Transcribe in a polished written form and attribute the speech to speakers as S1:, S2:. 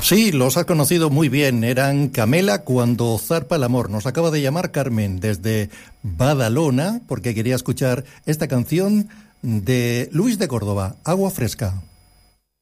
S1: Sí, los has conocido muy bien. Eran Camela cuando zarpa el amor. Nos acaba de llamar Carmen desde Badalona porque quería escuchar esta canción de Luis de Córdoba, Agua Fresca.